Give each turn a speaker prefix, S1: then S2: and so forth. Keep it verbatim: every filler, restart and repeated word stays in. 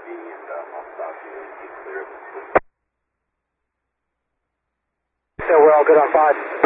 S1: and uh, I'll stop you and be clear.
S2: So we're all good on five.